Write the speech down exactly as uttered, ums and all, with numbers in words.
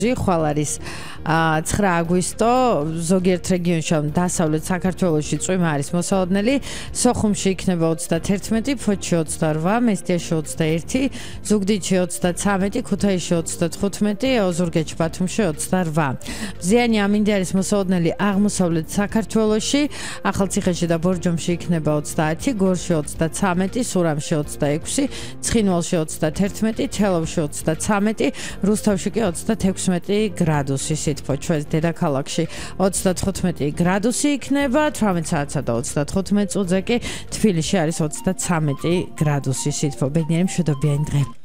ხვალ არის ცხრა აგვისტო ზოგიერთ რეგიონში დასავლეთ საქართველოში წვიმა არის მოსალოდნელი სოხუმში იქნება ოცდათერთმეტი ფოთში ოცდარვა მესტიაში ოცდაერთი ზუგდიდში ოცდაცამეტი ქუთაისში ოცდათხუთმეტი ოზურგეთში ბათუმში ოცდარვა მზიანი ამინდი არის მოსალოდნელი აღმოსავლეთ საქართველოში ახალციხეში და ბორჯომში იქნება ოცდაათი გორში ოცდაცამეტი სურამში ოცდაექვსი ცხინვალში ოცდათერთმეტი თელავში ოცდაცამეტი რუსთავში კი ოცდათექვსმეტი გრადუსი სითბო ჩვენს დედაქალაქში ოცდათხუთმეტი გრადუსი იქნება თვრამეტ საათსა და ოცდათხუთმეტ წუთზე კი თბილისში არის ოცდაცამეტი გრადუსი სითბო ბედნიერი მშვიდობიანი დღე